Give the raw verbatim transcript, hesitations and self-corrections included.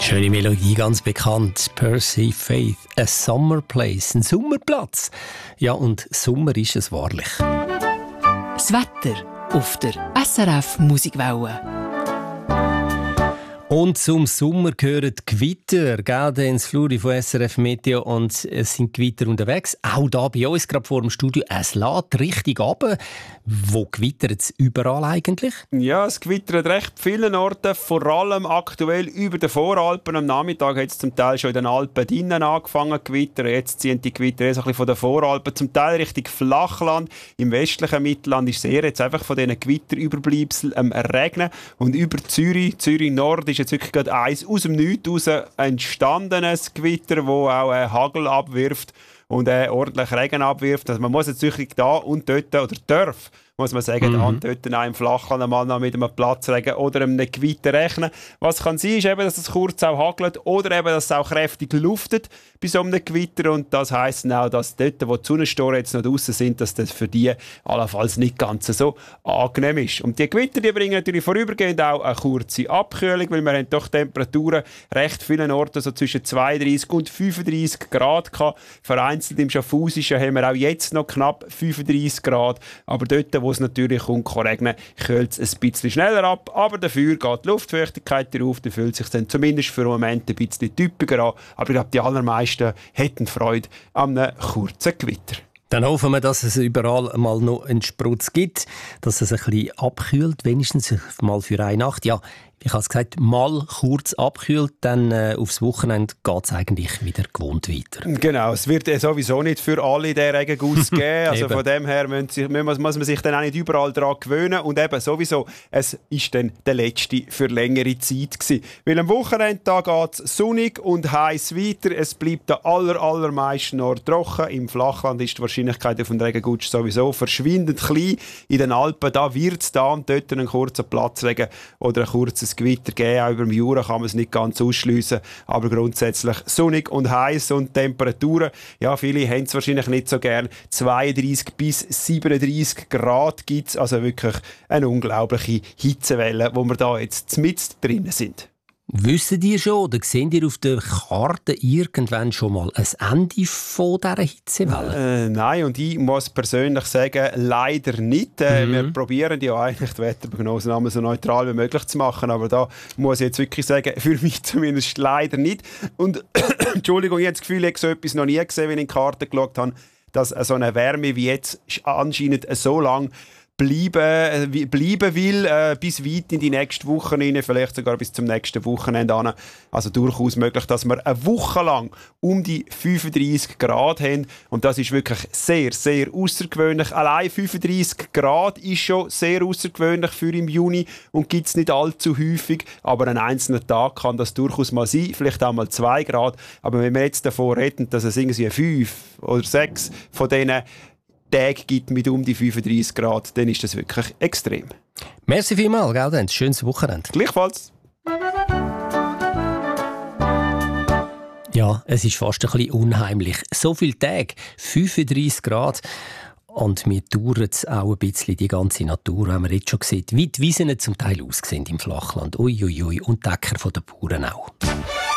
Schöne Melodie, ganz bekannt. Percy Faith, A Summer Place, ein Sommerplatz. Ja, und Sommer ist es wahrlich. Das Wetter auf der S R F Musikwelle. Und zum Sommer gehören die Gewitter. Gell, ins Fluri von S R F Meteo, und es sind Gewitter unterwegs. Auch da bei uns, gerade vor dem Studio. Es lädt richtig runter. Wo gewittert es überall eigentlich? Ja, es gewittert recht vielen Orten, vor allem aktuell über den Voralpen. Am Nachmittag hat es zum Teil schon in den Alpen drinnen angefangen zu gewittern. Jetzt ziehen die Gewitter ein bisschen von den Voralpen, zum Teil Richtung Flachland. Im westlichen Mittelland ist es eher jetzt einfach von diesen Gewitterüberbleibseln am Regnen. Und über Zürich, Zürich Nord, ist jetzt wirklich gerade eins aus dem Nichts raus entstandenes Gewitter, das auch äh, Hagel abwirft und äh, ordentlich Regen abwirft. Also man muss jetzt wirklich da und dort, oder darf, muss man sagen, mhm. da und dort auch im Flachland einmal noch mit einem Platzregen oder einem Gewitter rechnen. Was kann sein, ist eben, dass es kurz auch hagelt oder eben, dass es auch kräftig luftet bei so einem Gewitter. Und das heisst auch, dass dort, wo die Sonnenstoren jetzt noch draussen sind, dass das für die allenfalls nicht ganz so angenehm ist. Und die Gewitter, die bringen natürlich vorübergehend auch eine kurze Abkühlung, weil wir haben doch Temperaturen recht vielen Orten so zwischen zweiunddreissig und fünfunddreissig Grad gehabt. Vereinzelt im Schaffhausischen haben wir auch jetzt noch knapp fünfunddreissig Grad. Aber dort, wo es natürlich kommt, kann regnen, kühlt es ein bisschen schneller ab. Aber dafür geht die Luftfeuchtigkeit darauf, dann fühlt es sich dann zumindest für einen Moment ein bisschen typischer an. Aber ich glaube, die allermeisten hätten Freude an einem kurzen Gewitter. Dann hoffen wir, dass es überall mal noch einen Sprutz gibt, dass es ein bisschen abkühlt, wenigstens mal für eine Nacht. Ja, ich habe es gesagt, mal kurz abkühlt, dann äh, aufs Wochenende geht es eigentlich wieder gewohnt weiter. Genau, es wird äh, sowieso nicht für alle den Regenguss geben. Also von dem her muss, muss man sich dann auch nicht überall daran gewöhnen. Und eben sowieso, es ist dann der letzte für längere Zeit gewesen. Weil am Wochenende geht es sonnig und heiß weiter. Es bleibt der aller, allermeisten noch trocken. Im Flachland ist die Wahrscheinlichkeit auf den Regenguss sowieso verschwindend klein. In den Alpen da wird es da und dort einen kurzen Platzregen oder ein kurzes Gewitter geben. Auch über dem Jura kann man es nicht ganz ausschliessen, aber grundsätzlich sonnig und heiß und Temperaturen. Ja, viele haben es wahrscheinlich nicht so gern. zweiunddreissig bis siebenunddreissig Grad gibt es, also wirklich eine unglaubliche Hitzewelle, wo wir da jetzt mitten drin sind. Wissen ihr schon oder sehen ihr auf der Karte irgendwann schon mal ein Ende von dieser Hitzewelle? Äh, nein, und ich muss persönlich sagen, leider nicht. Äh, mhm. Wir probieren ja eigentlich die Wetterprognosen so neutral wie möglich zu machen, aber da muss ich jetzt wirklich sagen, für mich zumindest leider nicht. Und Entschuldigung, ich habe das Gefühl, ich habe so etwas noch nie gesehen, wenn ich in die Karte geschaut habe, dass so eine Wärme wie jetzt anscheinend so lange bleiben, bleiben will, äh, bis weit in die nächsten Wochen rein, vielleicht sogar bis zum nächsten Wochenende an. Also durchaus möglich, dass wir eine Woche lang um die fünfunddreissig Grad haben. Und das ist wirklich sehr, sehr außergewöhnlich. Allein fünfunddreissig Grad ist schon sehr außergewöhnlich für im Juni und gibt es nicht allzu häufig. Aber an einzelnen Tag kann das durchaus mal sein, vielleicht auch mal zwei Grad. Aber wenn wir jetzt davor reden, dass es irgendwie fünf oder sechs von diesen Tage gibt mit um die fünfunddreissig Grad, dann ist das wirklich extrem. Merci vielmals, gell, dann. Schönes Wochenende. Gleichfalls. Ja, es ist fast ein bisschen unheimlich. So viele Tage, fünfunddreissig Grad. Und mir dauert es auch ein bisschen die ganze Natur, wenn man jetzt schon sieht, wie die Wiesen zum Teil aussehen im Flachland. Uiuiui, und die Äcker der Bauern auch.